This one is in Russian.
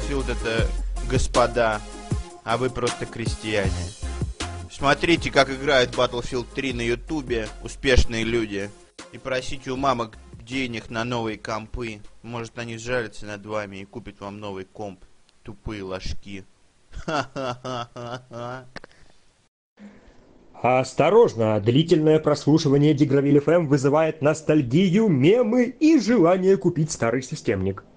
Battlefield это господа, а вы просто крестьяне. Смотрите, как играет Battlefield 3 на ютубе успешные люди. И просите у мамок денег на новые компы. Может, они сжалятся над вами и купят вам новый комп. Тупые ложки. Ха-ха-ха-ха-ха. Осторожно, длительное прослушивание Дигравиль FM вызывает ностальгию, мемы и желание купить старый системник.